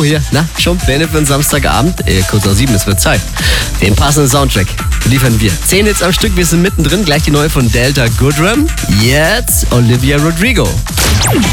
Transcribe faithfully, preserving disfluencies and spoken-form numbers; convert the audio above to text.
hier. Na, schon Pläne für einen Samstagabend? Äh, kurz nach sieben, es wird Zeit. Den passenden Soundtrack liefern wir. Zehn Hits am Stück, wir sind mittendrin. Gleich die neue von Delta Goodrem. Jetzt Olivia Rodrigo.